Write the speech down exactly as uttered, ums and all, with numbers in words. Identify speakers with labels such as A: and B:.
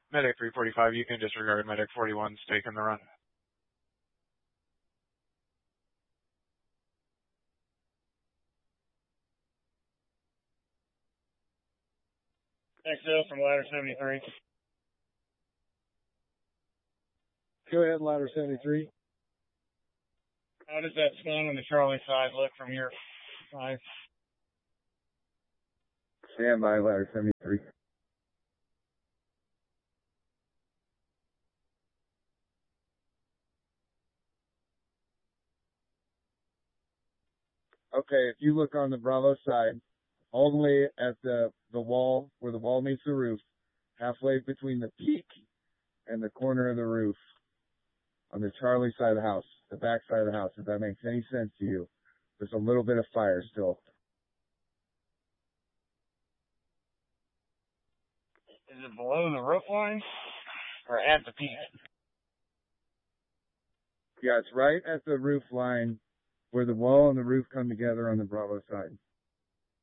A: Medic three forty-five, you can disregard Medic forty-one, stake in the run.
B: X L from ladder seventy-three.
C: Go ahead, ladder seventy-three.
B: How does that spawn on the Charlie side look from your side?
C: Stand by, ladder seventy-three. Okay, if you look on the Bravo side, all the way at the, the wall, where the wall meets the roof, halfway between the peak and the corner of the roof, on the Charlie side of the house, the back side of the house, if that makes any sense to you, there's a little bit of fire still.
B: Is it below the roof line or at the peak?
C: Yeah, it's right at the roof line where the wall and the roof come together on the Bravo side.